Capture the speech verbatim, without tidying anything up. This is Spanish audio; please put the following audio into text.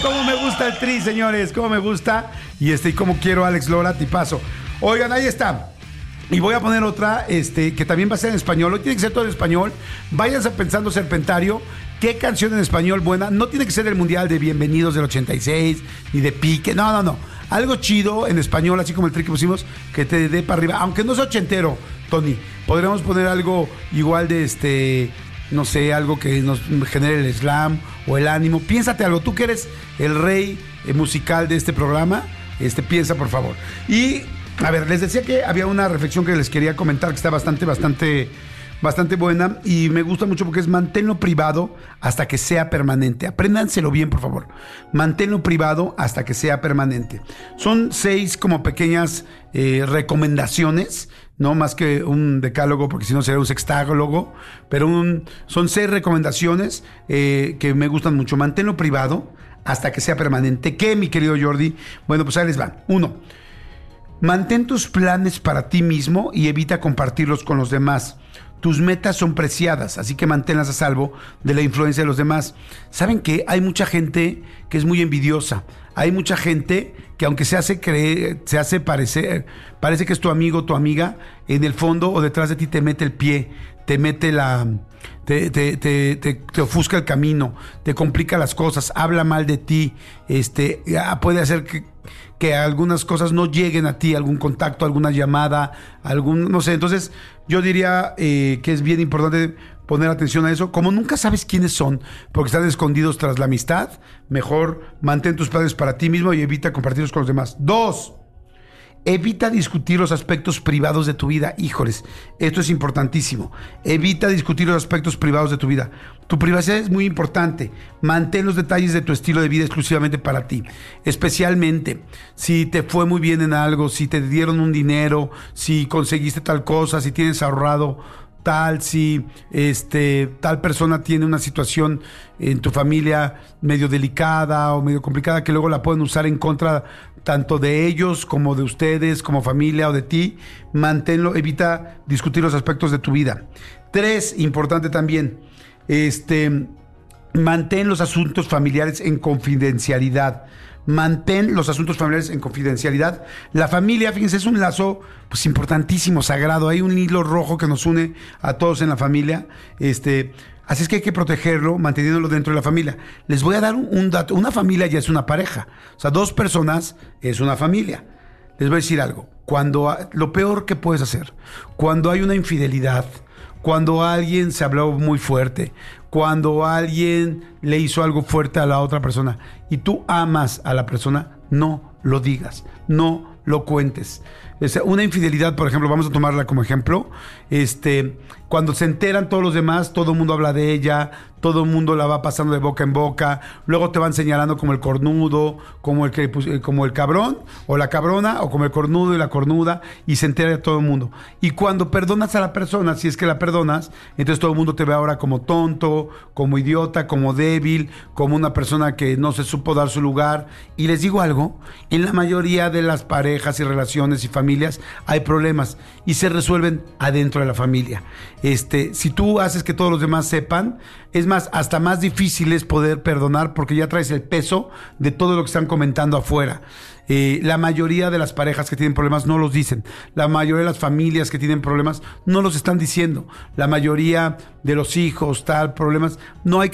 cómo me gusta el Tri, señores, cómo me gusta. Y este, y cómo quiero a Alex Lora, tipazo. Oigan, ahí está. Y voy a poner otra, este, que también va a ser en español. Hoy tiene que ser todo en español. Váyanse pensando, Serpentario, qué canción en español buena. No tiene que ser el Mundial de Bienvenidos del ochenta y seis, ni de Pique. No, no, no. Algo chido en español, así como el trick que pusimos, que te dé para arriba. Aunque no es ochentero, Tony. Podríamos poner algo igual de este, no sé, algo que nos genere el slam o el ánimo. Piénsate algo. Tú que eres el rey eh, musical de este programa, este, piensa, por favor. Y... a ver, les decía que había una reflexión que les quería comentar que está bastante, bastante, bastante buena y me gusta mucho porque es manténlo privado hasta que sea permanente. Apréndanselo bien, por favor. Manténlo privado hasta que sea permanente. Son seis como pequeñas eh, recomendaciones, no más que un decálogo, porque si no sería un sextálogo, pero un, son seis recomendaciones eh, que me gustan mucho. Manténlo privado hasta que sea permanente. ¿Qué, mi querido Jordi? Bueno, pues ahí les va. Uno. Mantén tus planes para ti mismo y evita compartirlos con los demás. Tus metas son preciadas, así que manténlas a salvo de la influencia de los demás. ¿Saben qué? Hay mucha gente que es muy envidiosa. Hay mucha gente que aunque se hace creer, se hace parecer, parece que es tu amigo o tu amiga, en el fondo o detrás de ti te mete el pie, te mete la... Te, te, te, te, te ofusca el camino, te complica las cosas, habla mal de ti, este, puede hacer que, que algunas cosas no lleguen a ti, algún contacto, alguna llamada, algún, no sé. Entonces yo diría eh, que es bien importante poner atención a eso. Como nunca sabes quiénes son, porque están escondidos tras la amistad, mejor mantén tus planes para ti mismo y evita compartirlos con los demás. Dos, evita discutir los aspectos privados de tu vida. Híjoles, esto es importantísimo. Evita discutir los aspectos privados de tu vida. Tu privacidad es muy importante. Mantén los detalles de tu estilo de vida exclusivamente para ti. Especialmente si te fue muy bien en algo, si te dieron un dinero, si conseguiste tal cosa, si tienes ahorrado tal, si este, tal persona tiene una situación en tu familia medio delicada o medio complicada que luego la pueden usar en contra tanto de ellos como de ustedes, como familia o de ti. Manténlo, evita discutir los aspectos de tu vida. Tres, importante también, este, mantén los asuntos familiares en confidencialidad. Mantén los asuntos familiares en confidencialidad. La familia, fíjense, es un lazo pues importantísimo, sagrado. Hay un hilo rojo que nos une a todos en la familia. Este, así es que hay que protegerlo, manteniéndolo dentro de la familia. Les voy a dar un, un dato. Una familia ya es una pareja. O sea, dos personas es una familia. Les voy a decir algo. Cuando lo peor que puedes hacer, cuando hay una infidelidad, cuando alguien se habló muy fuerte, cuando alguien le hizo algo fuerte a la otra persona y tú amas a la persona, no lo digas, no lo cuentes. O sea, una infidelidad, por ejemplo, vamos a tomarla como ejemplo, este, cuando se enteran todos los demás, todo el mundo habla de ella, todo el mundo la va pasando de boca en boca, luego te van señalando como el cornudo, como el, que, como el cabrón, o la cabrona, o como el cornudo y la cornuda, y se entera de todo el mundo. Y cuando perdonas a la persona, si es que la perdonas, entonces todo el mundo te ve ahora como tonto, como idiota, como débil, como una persona que no se supo dar su lugar. Y les digo algo, en la mayoría de las parejas y relaciones y familias hay problemas y se resuelven adentro de la familia. Este, si tú haces que todos los demás sepan, es más, hasta más difícil es poder perdonar porque ya traes el peso de todo lo que están comentando afuera. Eh, la mayoría de las parejas que tienen problemas no los dicen. La mayoría de las familias que tienen problemas no los están diciendo. La mayoría de los hijos, tal, problemas, no hay